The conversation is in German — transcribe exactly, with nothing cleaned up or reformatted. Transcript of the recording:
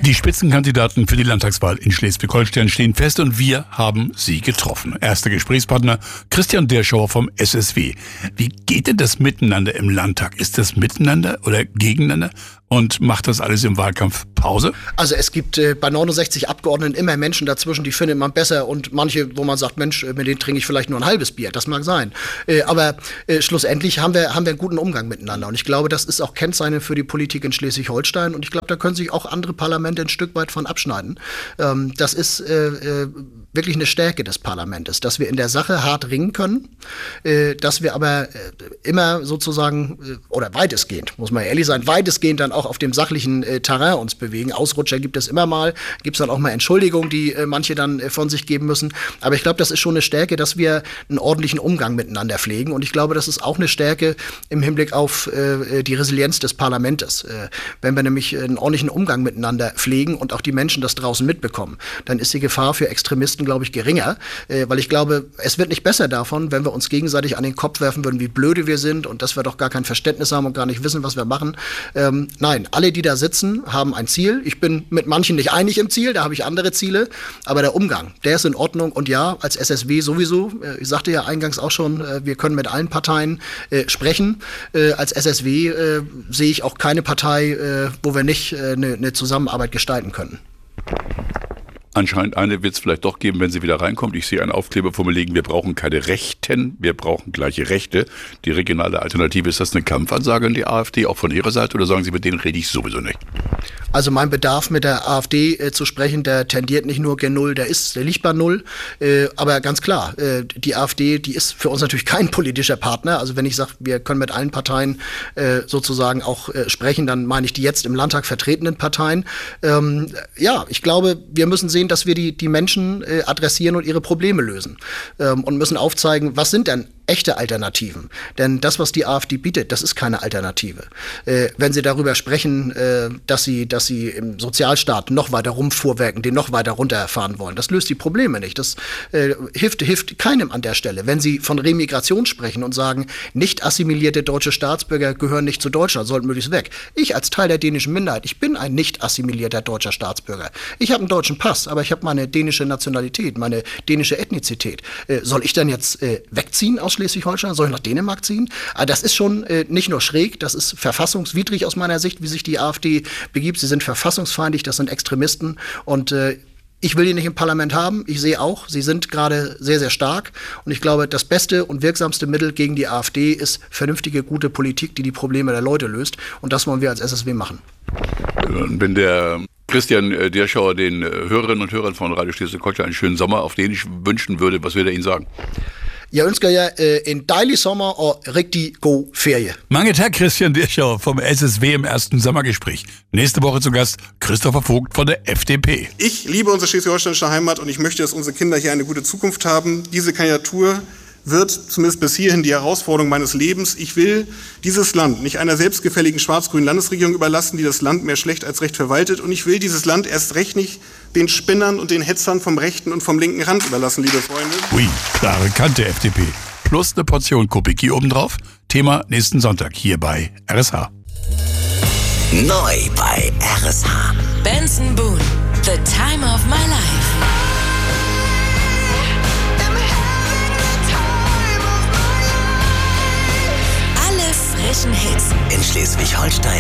Die Spitzenkandidaten für die Landtagswahl in Schleswig-Holstein stehen fest und wir haben sie getroffen. Erster Gesprächspartner Christian Derschauer vom S S W. Wie geht denn das Miteinander im Landtag? Ist das Miteinander oder Gegeneinander? Und macht das alles im Wahlkampf Pause? Also es gibt äh, bei neunundsechzig Abgeordneten immer Menschen dazwischen, die findet man besser und manche, wo man sagt, Mensch, mit denen trinke ich vielleicht nur ein halbes Bier. Das mag sein. Äh, aber äh, schlussendlich haben wir, haben wir einen guten Umgang miteinander. Und ich glaube, das ist auch Kennzeichen für die Politik in Schleswig-Holstein. Und ich glaube, da können sich auch andere Parlamente ein Stück weit von abschneiden. Ähm, das ist äh, äh, wirklich eine Stärke des Parlaments, dass wir in der Sache hart ringen können, äh, dass wir aber äh, immer sozusagen, äh, oder weitestgehend, muss man ehrlich sein, weitestgehend dann auch auf dem sachlichen äh, Terrain uns bewegen. Ausrutscher gibt es immer mal, gibt es dann auch mal Entschuldigungen, die äh, manche dann äh, von sich geben müssen. Aber ich glaube, das ist schon eine Stärke, dass wir einen ordentlichen Umgang miteinander pflegen. Und ich glaube, das ist auch eine Stärke im Hinblick auf äh, die Resilienz des Parlaments. Äh, wenn wir nämlich einen ordentlichen Umgang miteinander pflegen und auch die Menschen das draußen mitbekommen, dann ist die Gefahr für Extremisten, glaube ich, geringer. Äh, weil ich glaube, es wird nicht besser davon, wenn wir uns gegenseitig an den Kopf werfen würden, wie blöde wir sind und dass wir doch gar kein Verständnis haben und gar nicht wissen, was wir machen. Ähm, nein, alle, die da sitzen, haben ein Ziel. Ich bin mit manchen nicht einig im Ziel, da habe ich andere Ziele. Aber der Umgang, der ist in Ordnung. Und ja, als S S W sowieso, äh, ich sagte ja eingangs auch schon, äh, wir können mit allen Parteien äh, sprechen. Äh, als S S W äh, sehe ich auch keine Partei, äh, wo wir nicht eine äh, ne Zusammenarbeit gestalten können. Anscheinend eine wird es vielleicht doch geben, wenn sie wieder reinkommt. Ich sehe einen Aufkleber vor mir liegen, wir brauchen keine Rechten, wir brauchen gleiche Rechte. Die regionale Alternative, ist das eine Kampfansage an die AfD, auch von Ihrer Seite, oder sagen Sie, mit denen rede ich sowieso nicht? Also mein Bedarf mit der AfD äh, zu sprechen, der tendiert nicht nur gen Null, der ist, der liegt bei Null. Äh, aber ganz klar, äh, die AfD, die ist für uns natürlich kein politischer Partner. Also wenn ich sage, wir können mit allen Parteien äh, sozusagen auch äh, sprechen, dann meine ich die jetzt im Landtag vertretenen Parteien. Ähm, ja, ich glaube, wir müssen sehen, dass wir die, die Menschen äh, adressieren und ihre Probleme lösen. Ähm, und müssen aufzeigen, was sind denn echte Alternativen. Denn das, was die AfD bietet, das ist keine Alternative. Äh, wenn sie darüber sprechen, äh, dass sie, dass sie im Sozialstaat noch weiter rumfuhrwerken, den noch weiter runterfahren wollen, das löst die Probleme nicht. Das äh, hilft, hilft keinem an der Stelle. Wenn sie von Remigration sprechen und sagen, nicht assimilierte deutsche Staatsbürger gehören nicht zu Deutschland, sollten möglichst weg. Ich als Teil der dänischen Minderheit, ich bin ein nicht assimilierter deutscher Staatsbürger. Ich habe einen deutschen Pass, aber ich habe meine dänische Nationalität, meine dänische Ethnizität. Äh, soll ich dann jetzt äh, wegziehen aus Schleswig-Holstein? Soll ich nach Dänemark ziehen? Aber das ist schon äh, nicht nur schräg, das ist verfassungswidrig aus meiner Sicht, wie sich die AfD begibt. Sie sind verfassungsfeindlich, das sind Extremisten und äh, ich will die nicht im Parlament haben. Ich sehe auch, sie sind gerade sehr, sehr stark. Und ich glaube, das beste und wirksamste Mittel gegen die AfD ist vernünftige, gute Politik, die die Probleme der Leute löst. Und das wollen wir als S S W machen. Wenn der Christian Derschauer den Hörerinnen und Hörern von Radio Schleswig-Holstein einen schönen Sommer auf Dänisch wünschen würde, was würde er Ihnen sagen? Jeg ønsker jer øh, en dejlig sommer og rigtig god ferie. Mange tak, Christian Derschauer vom S S W im ersten Sommergespräch. Nächste Woche zu Gast Christopher Vogt von der F D P. Ich liebe unsere schleswig-holsteinische Heimat und ich möchte, dass unsere Kinder hier eine gute Zukunft haben. Diese Kandidatur wird zumindest bis hierhin die Herausforderung meines Lebens. Ich will dieses Land nicht einer selbstgefälligen schwarz-grünen Landesregierung überlassen, die das Land mehr schlecht als recht verwaltet. Und ich will dieses Land erst recht nicht den Spinnern und den Hetzern vom rechten und vom linken Rand überlassen, liebe Freunde. Ui, klare Kante F D P. Plus eine Portion Kubicki obendrauf. Thema nächsten Sonntag hier bei R S H. Neu bei R S H. Benson Boone, The Time of My Life. Alle frischen Hits In Schleswig-Holstein